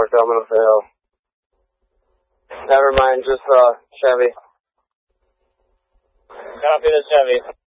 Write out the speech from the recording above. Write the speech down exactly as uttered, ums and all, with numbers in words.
four coming up the hill. Never mind, just uh, Chevy. Copy the Chevy.